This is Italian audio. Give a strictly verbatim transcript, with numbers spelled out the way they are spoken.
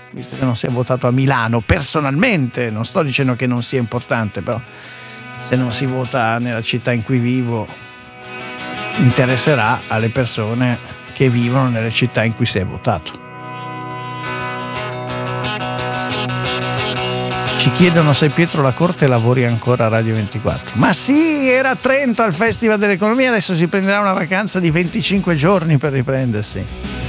visto che non si è votato a Milano personalmente, non sto dicendo che non sia importante, però se non si vota nella città in cui vivo interesserà alle persone che vivono nelle città in cui si è votato. Ci chiedono se Pietro La Corte lavori ancora a Radio ventiquattro. Ma sì, era a Trento al Festival dell'Economia, adesso si prenderà una vacanza di venticinque giorni per riprendersi.